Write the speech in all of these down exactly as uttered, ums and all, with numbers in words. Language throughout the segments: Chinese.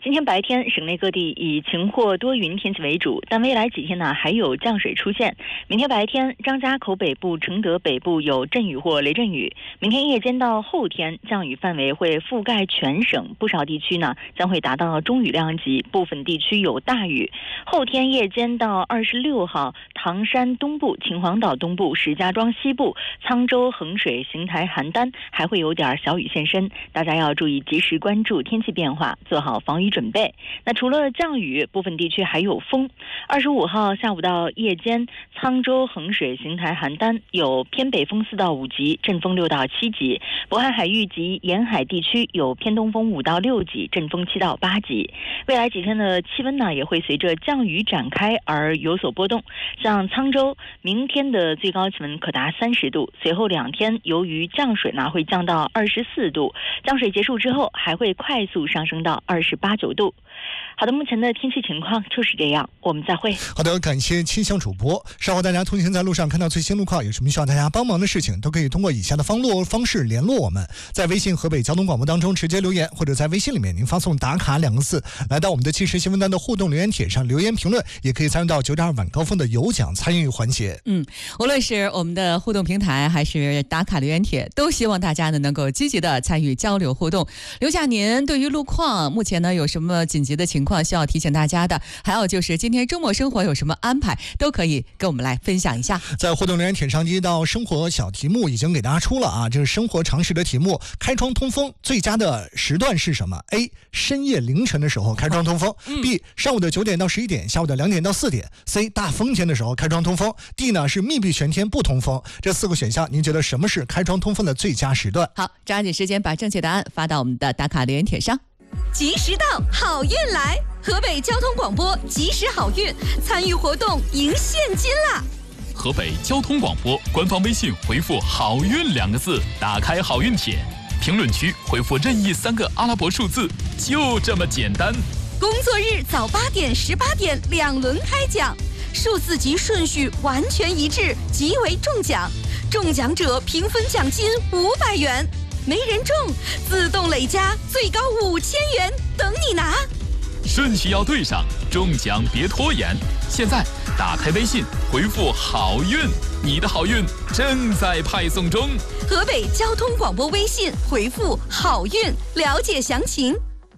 今天白天省内各地以晴或多云天气为主，但未来几天呢还有降水出现。明天白天张家口北部、承德北部有阵雨或雷阵雨，明天夜间到后天降雨范围会覆盖全省，不少地区呢将会达到中雨量级，部分地区有大雨。后天夜间到二十六号，唐山东部、秦皇岛东部、石家庄西部、沧州、衡水、邢台、邯郸还会有点小雨现身，大家要注意及时关注天气变化，做好防雨准备。那除了降雨，部分地区还有风。二十五号下午到夜间，沧州、衡水、邢台、邯郸有偏北风四到五级，阵风六到七级；渤海海域及沿海地区有偏东风五到六级，阵风七到八级。未来几天的气温呢，也会随着降雨展开而有所波动。像沧州，明天的最高气温可达三十度，随后两天由于降水呢，会降到二十四度，降水结束之后还会快速上升到二十八九度。好的，目前的天气情况就是这样，我们再会。 好的，感谢气象主播。稍后大家通行在路上看到最新路况，有什么需要大家帮忙的事情，都可以通过以下的方路方式联络我们，在微信河北交通广播当中直接留言，或者在微信里面您发送打卡两个字来到我们的即时新闻单的互动留言帖上留言评论，也可以参与到九点二晚高峰的有奖参与环节。 嗯，无论是我们的互动平台还是打卡留言帖，都希望大家呢能够积极的参与交流互动，留下您对于路况目前呢有什么紧急的情况需要提醒大家的，还有就是今天周末生活有什么安排，都可以跟我们来分享一下。 在互动留言帖上，第一道生活小题目已经给大家出了啊，这是生活常识的题目。开窗通风最佳的时段是什么 ？A. 深夜凌晨的时候开窗通风、嗯、B. 上午的九点到十一点，下午的两点到四点 C. 大风天的时候开窗通风 D 呢是密闭全天不通风。这四个选项您觉得什么是开窗通风的最佳时段？ 好，抓紧时间把正确答案发到我们的打卡留言帖上。 及时到，好运来！河北交通广播及时好运，参与活动赢现金啦！ 河北交通广播官方微信回复好运两个字，打开好运帖，评论区回复任意三个阿拉伯数字，就这么简单。 工作日早八点、十八点两轮开奖，数字及顺序完全一致，即为中奖。中奖者平分奖金五百元，没人中自动累加最高五千元，等你拿。 顺序要对上，中奖别拖延。现在打开微信回复好运，你的好运正在派送中。 河北交通广播微信回复好运，了解详情。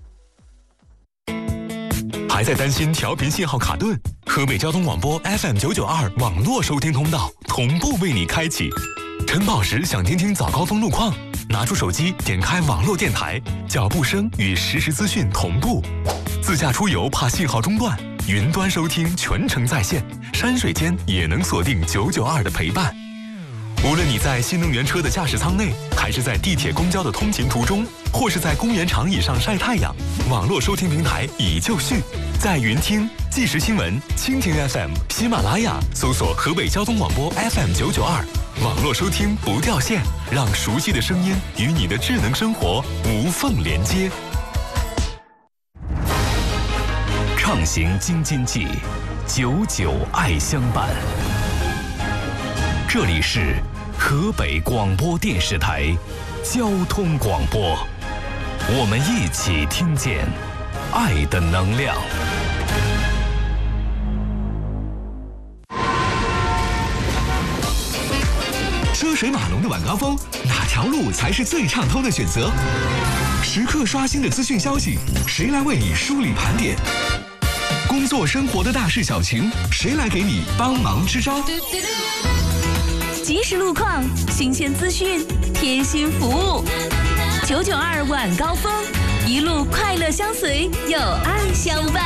还在担心调频信号卡顿？河北交通广播 F M 九九二网络收听通道同步为你开启。晨跑时想听听早高峰路况，拿出手机点开网络电台，脚步声与实时资讯同步。自驾出游怕信号中断，云端收听全程在线，山水间也能锁定九九二的陪伴。无论你在新能源车的驾驶舱内，还是在地铁公交的通勤途中，或是在公园长椅上晒太阳，网络收听平台已就绪。在云听、即时新闻、蜻蜓 F M、喜马拉雅搜索河北交通广播 F M 九九二，网络收听不掉线，让熟悉的声音与你的智能生活无缝连接。畅行京津冀，久久爱相伴。这里是河北广播电视台交通广播，我们一起听见爱的能量。 车水马龙的晚高峰，哪条路才是最畅通的选择？时刻刷新的资讯消息，谁来为你梳理盘点？工作生活的大事小情，谁来给你帮忙支招？ 即时路况，新鲜资讯，贴心服务。九九二晚高峰，一路快乐相随，有爱相伴。